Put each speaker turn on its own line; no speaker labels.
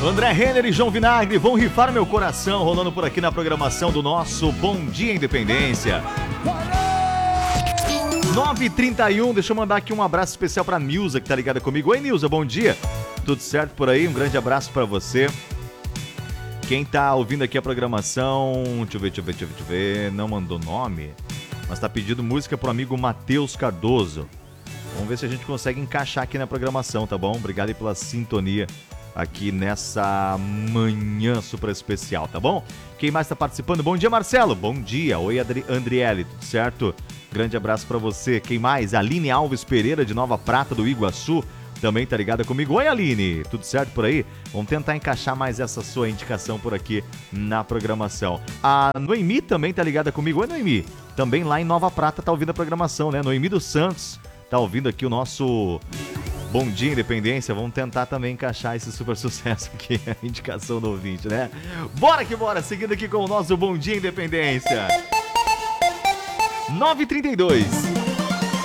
André Renner e João Vinagre vão rifar meu coração, rolando por aqui na programação do nosso Bom Dia Independência. 9h31, deixa eu mandar aqui um abraço especial pra Nilza, que tá ligada comigo. Oi, Nilza, bom dia. Tudo certo por aí? Um grande abraço pra você. Quem tá ouvindo aqui a programação, deixa eu ver, não mandou nome, mas tá pedindo música pro amigo Matheus Cardoso. Vamos ver se a gente consegue encaixar aqui na programação, tá bom? Obrigado aí pela sintonia aqui nessa manhã super especial, tá bom? Quem mais tá participando? Bom dia, Marcelo. Bom dia. Oi, Andriele, tudo certo? Grande abraço pra você. Quem mais? Aline Alves Pereira, de Nova Prata do Iguaçu, também tá ligada comigo. Oi, Aline, tudo certo por aí? Vamos tentar encaixar mais essa sua indicação por aqui na programação. A Noemi também tá ligada comigo. Oi, Noemi. Também lá em Nova Prata tá ouvindo a programação, né? Noemi dos Santos tá ouvindo aqui o nosso Bom Dia Independência. Vamos tentar também encaixar esse super sucesso aqui, a indicação do ouvinte, né? Bora que bora, seguindo aqui com o nosso Bom Dia Independência. 9h32.